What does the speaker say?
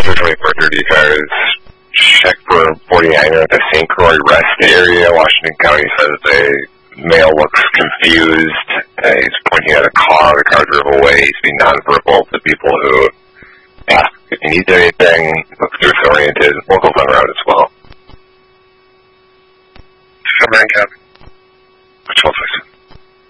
for 2430 cars. Check for 49er at the St. Croix Rest area. Washington County says the male looks confused. He's pointing at a car. The car drove away. He's being nonverbal to people who ask if he needs anything. Looks disoriented. Locals on route as well. Submarine Cap. Which one, please?